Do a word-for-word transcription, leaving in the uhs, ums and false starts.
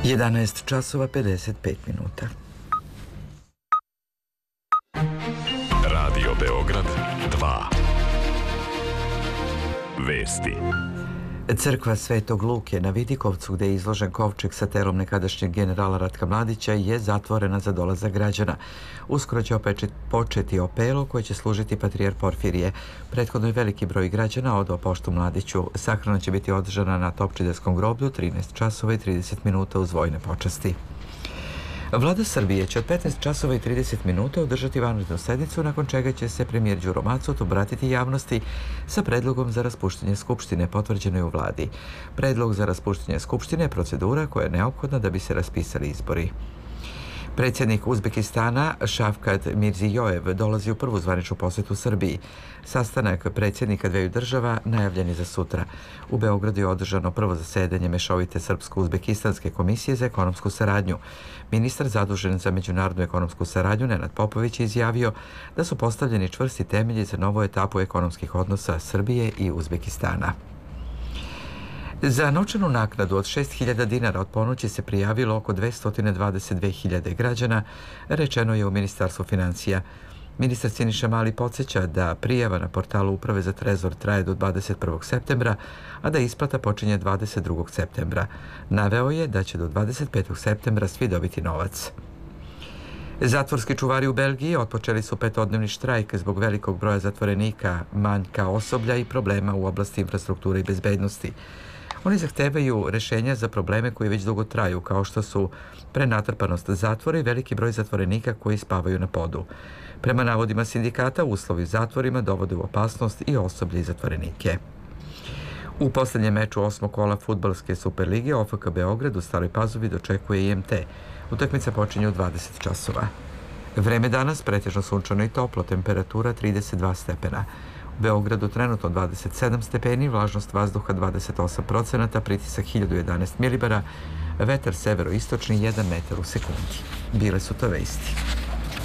jedanaest časova pedeset pet minuta. Radio Beograd dva. Vesti. Crkva Svetog Luke na Vidikovcu, gde je izložen kovčeg sa telom nekadašnjeg generala Ratka Mladića, je zatvorena za dolazak građana. Uskoro će opet početi opelo koje će služiti patrijar Porfirije. Prethodno je veliki broj građana odao poštu Mladiću. Sahrana će biti održana na Topčiderskom groblju trinaest časova i trideset minuta uz vojne počasti. Vlada Srbije će od petnaest časova i trideset minuta održati vanrednu sednicu, nakon čega će se premijer Đuro Macot obratiti javnosti sa predlogom za raspuštanje Skupštine, potvrđeno je u vladi. Predlog za raspuštanje Skupštine je procedura koja je neophodna da bi se raspisali izbori. Predsjednik Uzbekistana Šavkat Mirzijojev dolazi u prvu zvaničnu posjetu Srbiji. Sastanak predsjednika dveju država najavljen je za sutra. U Beogradu je održano prvo zasedanje mešovite Srpsko-Uzbekistanske komisije za ekonomsku saradnju. Ministar zadužen za međunarodnu ekonomsku saradnju Nenad Popović je izjavio da su postavljeni čvrsti temelji za novu etapu ekonomskih odnosa Srbije i Uzbekistana. Za novčanu naknadu od šest hiljada dinara od ponoći se prijavilo oko dvesta dvadeset dve hiljade građana, rečeno je u Ministarstvu financija. Ministar Siniša Mali podsjeća da prijava na portalu Uprave za trezor traje do dvadeset prvog septembra, a da isplata počinje dvadeset drugog septembra. Naveo je da će do dvadeset petog septembra svi dobiti novac. Zatvorski čuvari u Belgiji otpočeli su petodnevni štrajk zbog velikog broja zatvorenika, manjka osoblja i problema u oblasti infrastrukture i bezbednosti. Oni zahtevaju rešenja za probleme koji već dugo traju, kao što su prenatrpanost zatvora i veliki broj zatvorenika koji spavaju na podu. Prema navodima sindikata, uslovi u zatvorima dovode u opasnost i osoblje i zatvorenike. U posljednjem meču osmog kola fudbalske Superlige O F K Beograd u Staroj Pazovi dočekuje I M T. Utakmica počinje u dvadeset časova. Vreme danas pretežno sunčano i toplo, temperatura trideset dva stepena. U Beogradu trenutno dvadeset sedam stepeni, vlažnost vazduha dvadeset osam procenata, pritisak hiljadu jedanaest milibara, vetar severoistočni jedan metar u sekundi. Bile su to vesti.